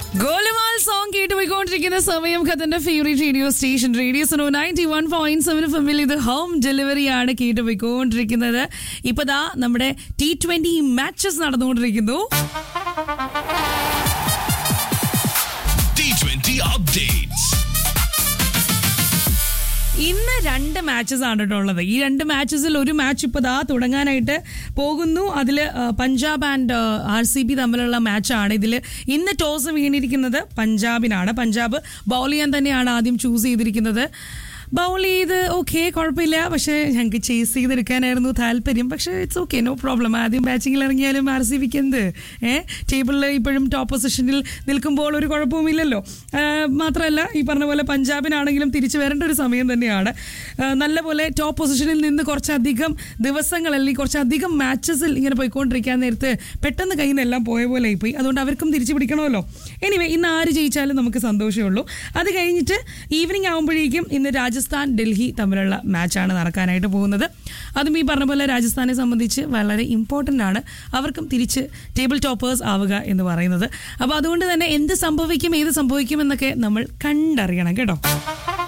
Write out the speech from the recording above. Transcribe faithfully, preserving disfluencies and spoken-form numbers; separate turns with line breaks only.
ഗോലമാൽ song കേട്ട് പോയിക്കൊണ്ടിരിക്കുന്ന സമയം ഖത്തറിന്റെ favourite radio station radio so ninety one point seven ഫിമിൽ ഇത് ഹോം ഡെലിവറി ആണ് കേട്ട് പോയിക്കൊണ്ടിരിക്കുന്നത്. ഇപ്പൊ ദാ നമ്മുടെ ടി ട്വന്റി മാച്ചസ് നടന്നുകൊണ്ടിരിക്കുന്നു. ഇന്ന് രണ്ട് മാച്ചസ് ആണ് കേട്ടോ ഉള്ളത്. ഈ രണ്ട് മാച്ചസിൽ ഒരു മാച്ച് ഇപ്പോൾ ദാ തുടങ്ങാനായിട്ട് പോകുന്നു. അതിൽ Punjab and R C B തമ്മിലുള്ള മാച്ചാണ്. ഇതിൽ ഇന്ന് ടോസ് വീണിരിക്കുന്നത് പഞ്ചാബിനാണ്. പഞ്ചാബ് ബൗൾ ചെയ്യാൻ തന്നെയാണ് ആദ്യം ചൂസ് ചെയ്തിരിക്കുന്നത്. ബൗൾ ചെയ്ത് ഓക്കെ കുഴപ്പമില്ല, പക്ഷേ ഞങ്ങൾക്ക് ചേസ് ചെയ്തെടുക്കാനായിരുന്നു താല്പര്യം. പക്ഷേ ഇറ്റ്സ് ഓക്കെ, നോ പ്രോബ്ലം. ആദ്യം ബാറ്റിങ്ങിൽ ഇറങ്ങിയാലും ആർ സി ബിക്ക് എന്ത് ഏഹ് ടേബിളിൽ ഇപ്പോഴും ടോപ്പ് പൊസിഷനിൽ നിൽക്കുമ്പോൾ ഒരു കുഴപ്പവുമില്ലല്ലോ. മാത്രമല്ല ഈ പറഞ്ഞ പോലെ പഞ്ചാബിനാണെങ്കിലും തിരിച്ചു വരേണ്ട ഒരു സമയം തന്നെയാണ്. നല്ലപോലെ ടോപ്പ് പൊസിഷനിൽ നിന്ന് കുറച്ചധികം ദിവസങ്ങൾ അല്ലെങ്കിൽ കുറച്ചധികം മാച്ചസിൽ ഇങ്ങനെ പോയിക്കൊണ്ടിരിക്കാൻ നേരത്ത് പെട്ടെന്ന് കയ്യിൽ നിന്നെല്ലാം പോയ പോലെ ആയിപ്പോയി. അതുകൊണ്ട് അവർക്കും തിരിച്ചു പിടിക്കണമല്ലോ. എനിവേ ഇന്ന് ആര് ജയിച്ചാലും നമുക്ക് സന്തോഷമേ ഉള്ളൂ. അത് കഴിഞ്ഞിട്ട് ഈവനിങ് ആകുമ്പോഴേക്കും ഇന്ന് രാജസ്ഥാൻ ഡൽഹി തമ്മിലുള്ള മാച്ചാണ് നടക്കാനായിട്ട് പോകുന്നത്. അതും ഈ പറഞ്ഞ പോലെ രാജസ്ഥാനെ സംബന്ധിച്ച് വളരെ ഇമ്പോർട്ടൻ്റ് ആണ്. അവർക്കും തിരിച്ച് ടേബിൾ ടോപ്പേഴ്സ് ആവുക എന്ന് പറയുന്നത്. അപ്പോൾ അതുകൊണ്ട് തന്നെ എന്ത് സംഭവിക്കും ഏത് സംഭവിക്കും എന്നൊക്കെ നമ്മൾ കണ്ടറിയണം കേട്ടോ.